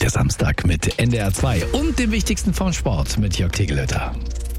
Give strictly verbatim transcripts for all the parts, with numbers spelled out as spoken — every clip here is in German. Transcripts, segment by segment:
Der Samstag mit N D R zwei und dem Wichtigsten vom Sport mit Jörg Tegelötter.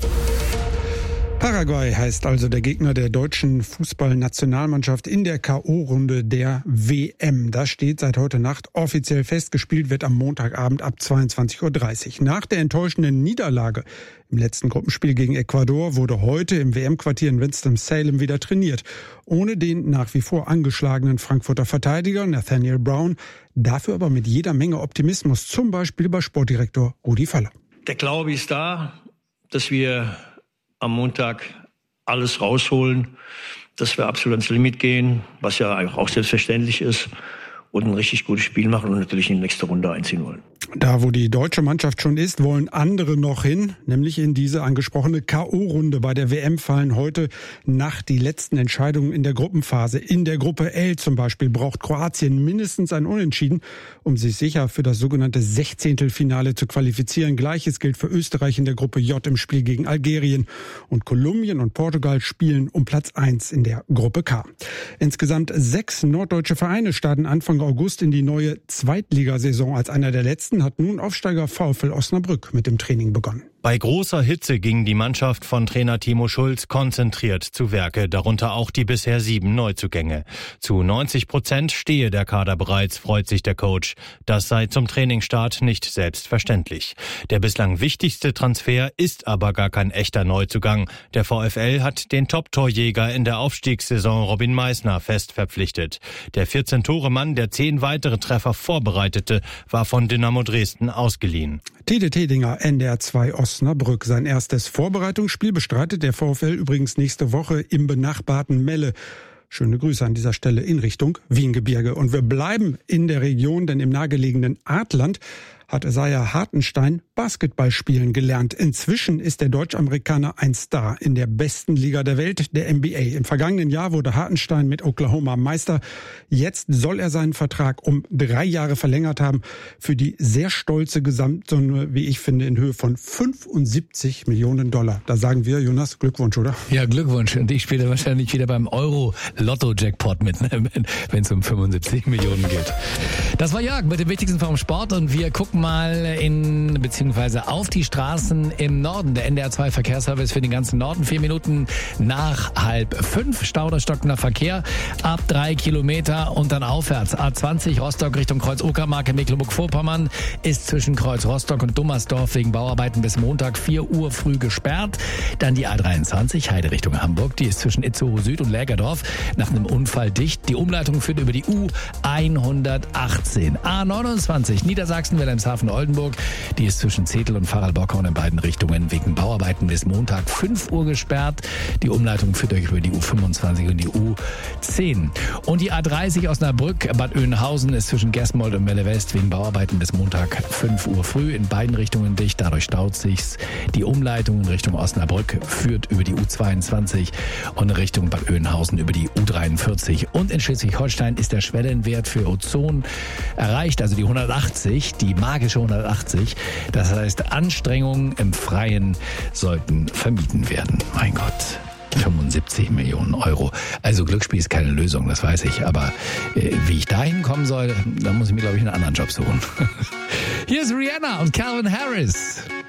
Paraguay heißt also der Gegner der deutschen Fußballnationalmannschaft in der K O-Runde der W M. Das steht seit heute Nacht offiziell fest. Gespielt wird am Montagabend ab zweiundzwanzig Uhr dreißig. Nach der enttäuschenden Niederlage im letzten Gruppenspiel gegen Ecuador wurde heute im W M-Quartier in Winston-Salem wieder trainiert. Ohne den nach wie vor angeschlagenen Frankfurter Verteidiger Nathaniel Brown. Dafür aber mit jeder Menge Optimismus, zum Beispiel bei Sportdirektor Rudi Völler. Der Glaube ist da, dass wir am Montag alles rausholen, dass wir absolut ans Limit gehen, was ja auch selbstverständlich ist, und ein richtig gutes Spiel machen und natürlich in die nächste Runde einziehen wollen. Da, wo die deutsche Mannschaft schon ist, wollen andere noch hin, nämlich in diese angesprochene K O-Runde. Bei der W M fallen heute Nacht die letzten Entscheidungen in der Gruppenphase. In der Gruppe L zum Beispiel braucht Kroatien mindestens ein Unentschieden, um sich sicher für das sogenannte Sechzehntelfinale zu qualifizieren. Gleiches gilt für Österreich in der Gruppe J im Spiel gegen Algerien. Und Kolumbien und Portugal spielen um Platz eins in der Gruppe K. Insgesamt sechs norddeutsche Vereine starten Anfang August in die neue Zweitligasaison. Als einer der letzten hat nun Aufsteiger VfL Osnabrück mit dem Training begonnen. Bei großer Hitze ging die Mannschaft von Trainer Timo Schulz konzentriert zu Werke, darunter auch die bisher sieben Neuzugänge. Zu neunzig Prozent stehe der Kader bereits, freut sich der Coach. Das sei zum Trainingsstart nicht selbstverständlich. Der bislang wichtigste Transfer ist aber gar kein echter Neuzugang. Der VfL hat den Top-Torjäger in der Aufstiegssaison Robin Meissner fest verpflichtet. Der vierzehn-Tore-Mann, der zehn weitere Treffer vorbereitete, war von Dynamo Dresden ausgeliehen. Tede Tedinger, N D R zwei Osnabrück. Sein erstes Vorbereitungsspiel bestreitet der VfL übrigens nächste Woche im benachbarten Melle. Schöne Grüße an dieser Stelle in Richtung Wiengebirge. Und wir bleiben in der Region, denn im nahegelegenen Adland hat Isaiah Hartenstein Basketball spielen gelernt. Inzwischen ist der Deutsch-Amerikaner ein Star in der besten Liga der Welt, der N B A. Im vergangenen Jahr wurde Hartenstein mit Oklahoma Meister. Jetzt soll er seinen Vertrag um drei Jahre verlängert haben für die sehr stolze Gesamtsumme, wie ich finde, in Höhe von fünfundsiebzig Millionen Dollar. Da sagen wir, Jonas, Glückwunsch, oder? Ja, Glückwunsch. Und ich spiele wahrscheinlich wieder beim Euro-Lotto-Jackpot mit, wenn es um fünfundsiebzig Millionen geht. Das war Jörg mit dem Wichtigsten vom Sport und wir gucken mal in beziehungsweise auf die Straßen im Norden. Der N D R zwei Verkehrsservice für den ganzen Norden. Vier Minuten nach halb fünf. Stau oder stockender Verkehr ab drei Kilometer und dann aufwärts. A zwanzig Rostock Richtung Kreuz Uckermark in Mecklenburg-Vorpommern ist zwischen Kreuz Rostock und Dummersdorf wegen Bauarbeiten bis Montag vier Uhr früh gesperrt. Dann die A dreiundzwanzig Heide Richtung Hamburg. Die ist zwischen Itzehoe Süd und Lägerdorf nach einem Unfall dicht. Die Umleitung führt über die U hundertachtzehn. A neunundzwanzig Niedersachsen Wilhelmshaven Oldenburg. Die ist zwischen Zetel und Pfarrl-Bockhorn in beiden Richtungen wegen Bauarbeiten bis Montag fünf Uhr gesperrt. Die Umleitung führt euch über die U fünfundzwanzig und die U zehn. Und die A dreißig Osnabrück Bad Oeynhausen ist zwischen Gersmold und Melle West wegen Bauarbeiten bis Montag fünf Uhr früh in beiden Richtungen dicht. Dadurch staut sich's. Die Umleitung in Richtung Osnabrück führt über die U zweiundzwanzig und in Richtung Bad Oeynhausen über die U dreiundvierzig. Und in Schleswig-Holstein ist der Schwellenwert für Ozon erreicht, also die hundertachtzig, die magische hundertachtzig. Das heißt, Anstrengungen im Freien sollten vermieden werden. Mein Gott, fünfundsiebzig Millionen Euro. Also Glücksspiel ist keine Lösung, das weiß ich. Aber äh, wie ich da hinkommen soll, da muss ich mir, glaube ich, einen anderen Job suchen. Hier ist Rihanna und Calvin Harris.